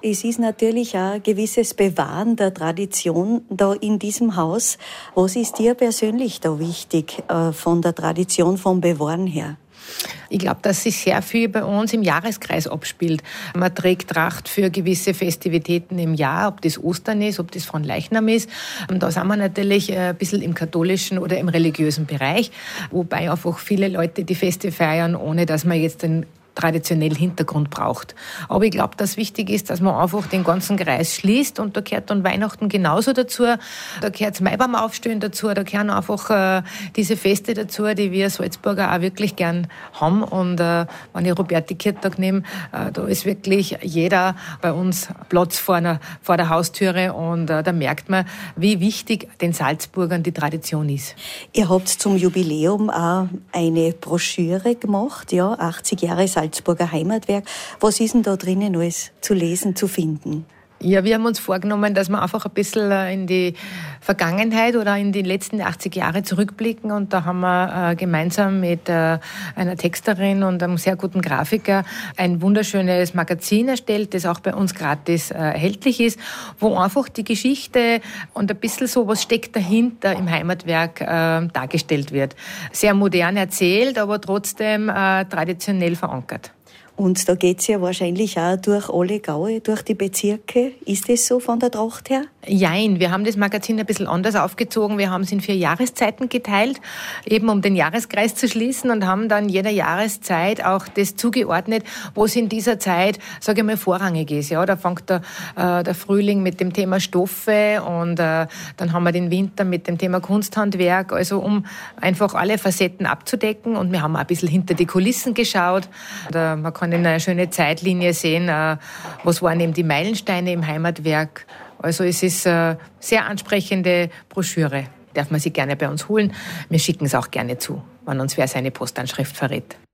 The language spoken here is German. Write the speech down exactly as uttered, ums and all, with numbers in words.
Es ist natürlich auch ein gewisses Bewahren der Tradition da in diesem Haus. Was ist dir persönlich da wichtig äh, von der Tradition, vom Bewahren her? Ich glaube, dass sich sehr viel bei uns im Jahreskreis abspielt. Man trägt Tracht für gewisse Festivitäten im Jahr, ob das Ostern ist, ob das Fronleichnam ist. Und da sind wir natürlich ein bisschen im katholischen oder im religiösen Bereich, wobei einfach viele Leute die Feste feiern, ohne dass man jetzt den traditionellen Hintergrund braucht. Aber ich glaube, dass wichtig ist, dass man einfach den ganzen Kreis schließt und da gehört dann Weihnachten genauso dazu. Da gehört das Maibaum aufstellen dazu, da gehören einfach äh, diese Feste dazu, die wir Salzburger auch wirklich gern haben. Und äh, wenn ich Roberti-Kirchtag nehme, äh, da ist wirklich jeder bei uns Platz vor, einer, vor der Haustüre und äh, da merkt man, wie wichtig den Salzburgern die Tradition ist. Ihr habt zum Jubiläum auch eine Broschüre gemacht, ja, achtzig Jahre Salzburger Heimatwerk. Was ist denn da drinnen alles zu lesen, zu finden? Ja, wir haben uns vorgenommen, dass wir einfach ein bisschen in die Vergangenheit oder in die letzten achtzig Jahre zurückblicken. Und da haben wir äh, gemeinsam mit äh, einer Texterin und einem sehr guten Grafiker ein wunderschönes Magazin erstellt, das auch bei uns gratis äh, erhältlich ist, wo einfach die Geschichte und ein bisschen so, was steckt dahinter im Heimatwerk äh, dargestellt wird. Sehr modern erzählt, aber trotzdem äh, traditionell verankert. Und da geht's ja wahrscheinlich auch durch alle Gaue, durch die Bezirke. Ist das so von der Tracht her? Jein, wir haben das Magazin ein bisschen anders aufgezogen. Wir haben es in vier Jahreszeiten geteilt, eben um den Jahreskreis zu schließen und haben dann jeder Jahreszeit auch das zugeordnet, was in dieser Zeit, sage ich mal, vorrangig ist. Ja, da fängt der, äh, der Frühling mit dem Thema Stoffe und äh, dann haben wir den Winter mit dem Thema Kunsthandwerk, also um einfach alle Facetten abzudecken. Und wir haben auch ein bisschen hinter die Kulissen geschaut. Da, man kann in einer schönen Zeitlinie sehen, äh, was waren eben die Meilensteine im Heimatwerk. Also es ist eine sehr ansprechende Broschüre. Darf man sie gerne bei uns holen. Wir schicken es auch gerne zu, wenn uns wer seine Postanschrift verrät.